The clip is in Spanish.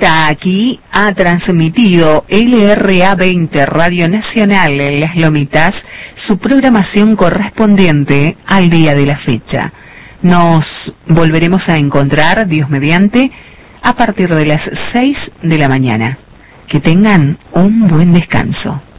hasta aquí ha transmitido LRA 20 Radio Nacional en Las Lomitas su programación correspondiente al día de la fecha. Nos volveremos a encontrar, Dios mediante, a partir de las 6 de la mañana. Que tengan un buen descanso.